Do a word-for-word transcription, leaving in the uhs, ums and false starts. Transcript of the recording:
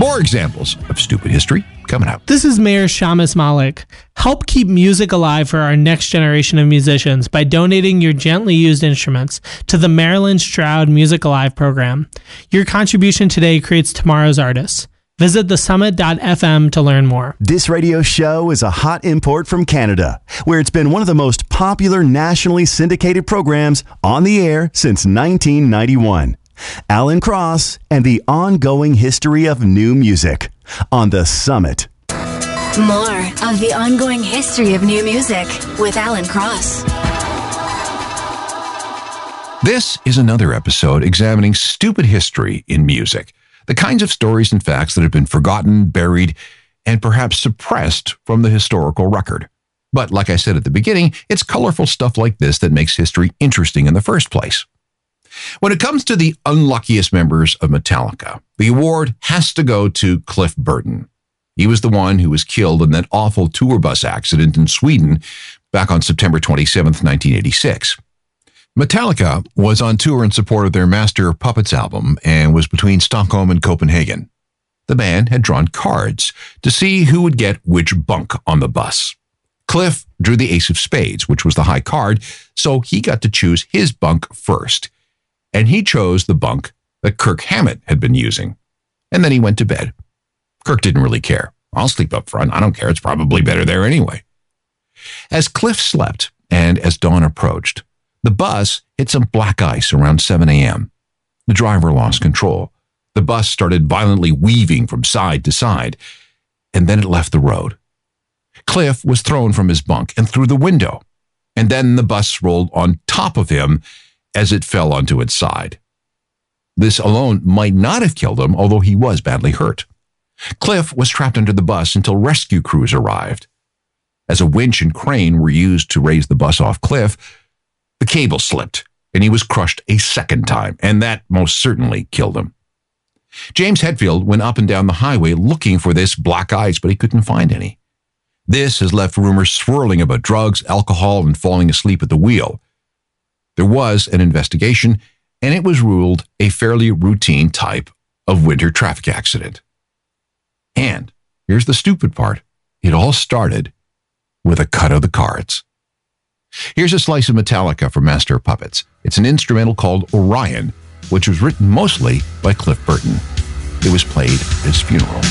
More examples of stupid history coming up. This is Mayor Shamus Malik. Help keep music alive for our next generation of musicians by donating your gently used instruments to the Marilyn Stroud Music Alive program. Your contribution today creates tomorrow's artists. Visit the summit dot f m to learn more. This radio show is a hot import from Canada, where it's been one of the most popular nationally syndicated programs on the air since nineteen ninety-one. Alan Cross and the ongoing history of new music on The Summit. More of the ongoing history of new music with Alan Cross. This is another episode examining stupid history in music. The kinds of stories and facts that have been forgotten, buried, and perhaps suppressed from the historical record. But like I said at the beginning, it's colorful stuff like this that makes history interesting in the first place. When it comes to the unluckiest members of Metallica, the award has to go to Cliff Burton. He was the one who was killed in that awful tour bus accident in Sweden back on September twenty-seventh, nineteen eighty-six. Metallica was on tour in support of their Master of Puppets album and was between Stockholm and Copenhagen. The band had drawn cards to see who would get which bunk on the bus. Cliff drew the ace of spades, which was the high card, so he got to choose his bunk first. And he chose the bunk that Kirk Hammett had been using. And then he went to bed. Kirk didn't really care. I'll sleep up front. I don't care. It's probably better there anyway. As Cliff slept and as dawn approached, the bus hit some black ice around seven a.m. The driver lost control. The bus started violently weaving from side to side, and then it left the road. Cliff was thrown from his bunk and through the window, and then the bus rolled on top of him as it fell onto its side. This alone might not have killed him, although he was badly hurt. Cliff was trapped under the bus until rescue crews arrived. As a winch and crane were used to raise the bus off Cliff, the cable slipped, and he was crushed a second time, and that most certainly killed him. James Hetfield went up and down the highway looking for this black ice, but he couldn't find any. This has left rumors swirling about drugs, alcohol, and falling asleep at the wheel. There was an investigation, and it was ruled a fairly routine type of winter traffic accident. And here's the stupid part. It all started with a cut of the cards. Here's a slice of Metallica from Master of Puppets. It's an instrumental called Orion, which was written mostly by Cliff Burton. It was played at his funeral.